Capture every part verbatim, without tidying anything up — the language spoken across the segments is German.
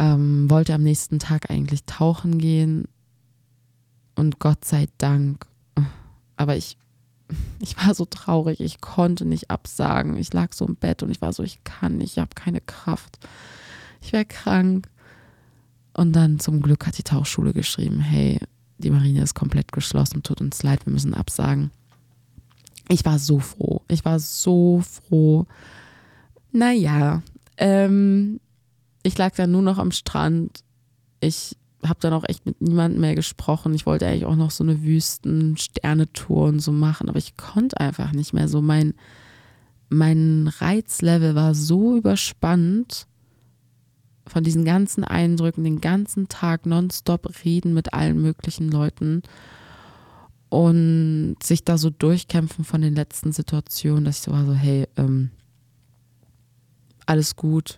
Ähm, wollte am nächsten Tag eigentlich tauchen gehen und Gott sei Dank, aber ich, ich war so traurig, ich konnte nicht absagen. Ich lag so im Bett und ich war so, ich kann nicht, ich habe keine Kraft. Ich wäre krank. Und dann zum Glück hat die Tauchschule geschrieben, hey, die Marine ist komplett geschlossen, tut uns leid, wir müssen absagen. Ich war so froh, ich war so froh. Naja, ähm, ich lag dann nur noch am Strand. Ich habe dann auch echt mit niemandem mehr gesprochen. Ich wollte eigentlich auch noch so eine Wüsten-Sternetour und so machen, aber ich konnte einfach nicht mehr so. Mein, mein Reizlevel war so überspannt von diesen ganzen Eindrücken, den ganzen Tag nonstop reden mit allen möglichen Leuten und sich da so durchkämpfen von den letzten Situationen, dass ich so war so, hey, ähm, alles gut.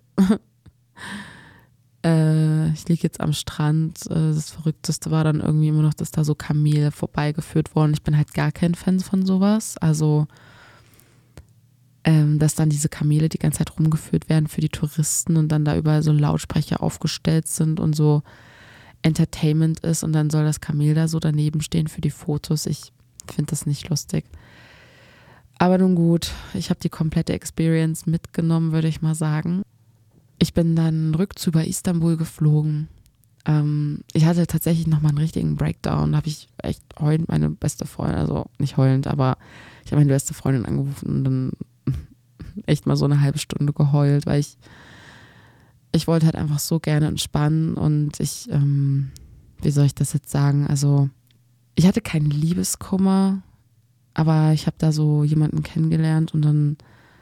äh, ich liege jetzt am Strand. Äh, das Verrückteste war dann irgendwie immer noch, dass da so Kamele vorbeigeführt wurden. Ich bin halt gar kein Fan von sowas. Also Ähm, dass dann diese Kamele die ganze Zeit rumgeführt werden für die Touristen und dann da überall so Lautsprecher aufgestellt sind und so Entertainment ist und dann soll das Kamel da so daneben stehen für die Fotos. Ich finde das nicht lustig. Aber nun gut, ich habe die komplette Experience mitgenommen, würde ich mal sagen. Ich bin dann rückzu über Istanbul geflogen. Ähm, ich hatte tatsächlich nochmal einen richtigen Breakdown. Da habe ich echt heulend meine beste Freundin, also nicht heulend, aber ich habe meine beste Freundin angerufen und dann echt mal so eine halbe Stunde geheult, weil ich ich wollte halt einfach so gerne entspannen und ich, ähm, wie soll ich das jetzt sagen, also ich hatte keinen Liebeskummer, aber ich habe da so jemanden kennengelernt und dann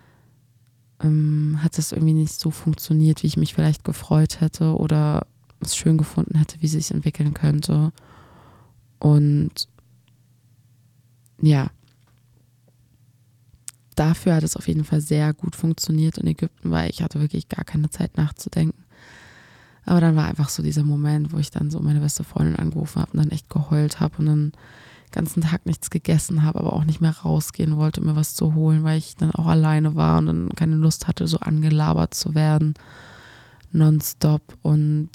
ähm, hat es irgendwie nicht so funktioniert, wie ich mich vielleicht gefreut hätte oder es schön gefunden hätte, wie es sich entwickeln könnte. Und ja, dafür hat es auf jeden Fall sehr gut funktioniert in Ägypten, weil ich hatte wirklich gar keine Zeit nachzudenken. Aber dann war einfach so dieser Moment, wo ich dann so meine beste Freundin angerufen habe und dann echt geheult habe und dann den ganzen Tag nichts gegessen habe, aber auch nicht mehr rausgehen wollte, um mir was zu holen, weil ich dann auch alleine war und dann keine Lust hatte, so angelabert zu werden, nonstop. Und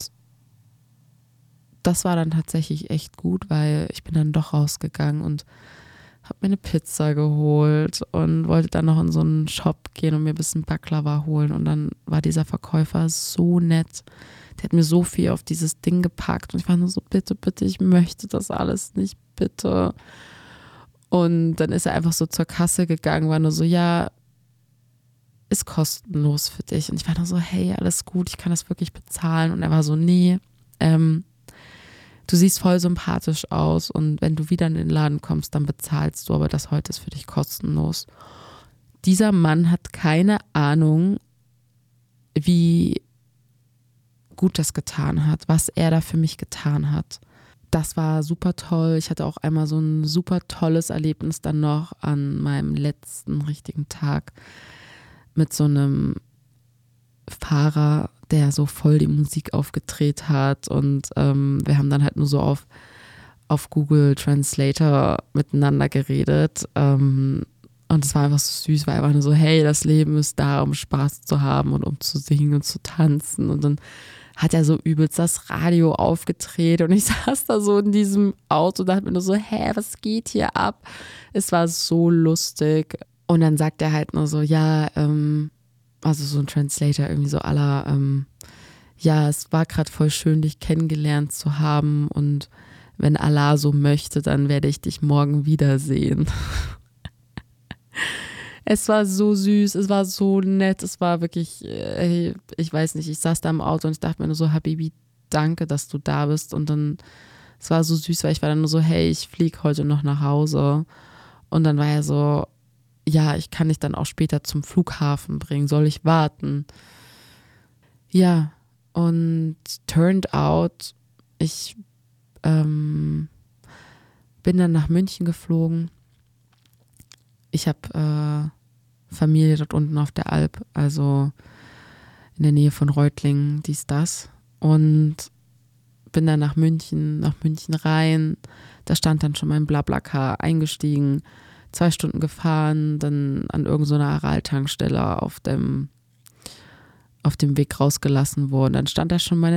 das war dann tatsächlich echt gut, weil ich bin dann doch rausgegangen und habe mir eine Pizza geholt und wollte dann noch in so einen Shop gehen und mir ein bisschen Baklava holen. Und dann war dieser Verkäufer so nett. Der hat mir so viel auf dieses Ding gepackt. Und ich war nur so, bitte, bitte, ich möchte das alles nicht, bitte. Und dann ist er einfach so zur Kasse gegangen, war nur so, ja, ist kostenlos für dich. Und ich war nur so, hey, alles gut, ich kann das wirklich bezahlen. Und er war so, nee, ähm, du siehst voll sympathisch aus und wenn du wieder in den Laden kommst, dann bezahlst du, aber das heute ist für dich kostenlos. Dieser Mann hat keine Ahnung, wie gut das getan hat, was er da für mich getan hat. Das war super toll. Ich hatte auch einmal so ein super tolles Erlebnis dann noch an meinem letzten richtigen Tag mit so einem Fahrer, der so voll die Musik aufgedreht hat und ähm, wir haben dann halt nur so auf, auf Google Translator miteinander geredet ähm, und es war einfach so süß, weil einfach nur so, hey, das Leben ist da, um Spaß zu haben und um zu singen und zu tanzen und dann hat er so übelst das Radio aufgedreht und ich saß da so in diesem Auto und dachte mir nur so, hä, was geht hier ab? Es war so lustig und dann sagt er halt nur so, ja, ähm, also so ein Translator irgendwie so à la, ähm, ja, es war gerade voll schön, dich kennengelernt zu haben und wenn Allah so möchte, dann werde ich dich morgen wiedersehen. Es war so süß, es war so nett, es war wirklich, äh, ich weiß nicht, ich saß da im Auto und ich dachte mir nur so, Habibi, danke, dass du da bist und dann, es war so süß, weil ich war dann nur so, hey, ich fliege heute noch nach Hause und dann war er so, ja, ich kann dich dann auch später zum Flughafen bringen, soll ich warten? Ja, und turned out, ich ähm, bin dann nach München geflogen. Ich habe äh, Familie dort unten auf der Alp, also in der Nähe von Reutlingen, dies, das. Und bin dann nach München, nach München rein. Da stand dann schon mein Blablacar eingestiegen. Zwei Stunden gefahren, dann an irgendeiner Aral-Tankstelle auf dem, auf dem Weg rausgelassen worden. Dann stand da schon meine